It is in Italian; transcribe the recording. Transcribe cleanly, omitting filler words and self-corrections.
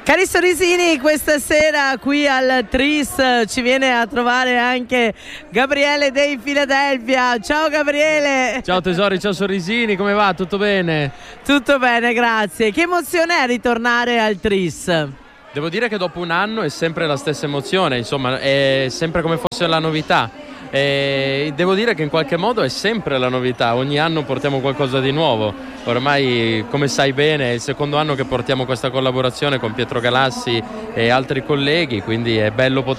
Cari Sorrisini, questa sera qui al Tris ci viene a trovare anche Gabriele dei Philadelphia. Ciao Gabriele! Ciao tesori, ciao Sorrisini, come va? Tutto bene? Tutto bene, grazie. Che emozione è ritornare al Tris? Devo dire che dopo un anno è sempre la stessa emozione, insomma, è sempre come fosse la novità. E devo dire che in qualche modo è sempre la novità, ogni anno portiamo qualcosa di nuovo. Ormai, come sai bene, è il secondo anno che portiamo questa collaborazione con Pietro Galassi e altri colleghi, quindi è bello poter